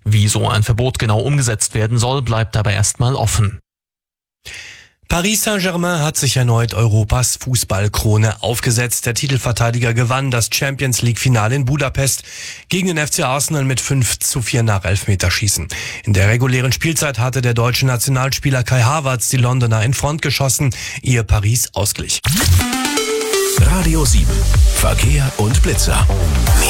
Wie so ein Verbot genau umgesetzt werden soll, bleibt dabei erstmal offen. Paris Saint-Germain hat sich erneut Europas Fußballkrone aufgesetzt. Der Titelverteidiger gewann das Champions-League-Finale in Budapest gegen den FC Arsenal mit 5:4 nach Elfmeterschießen. In der regulären Spielzeit hatte der deutsche Nationalspieler Kai Havertz die Londoner in Front geschossen, ehe Paris ausglich. Radio 7. Verkehr und Blitzer.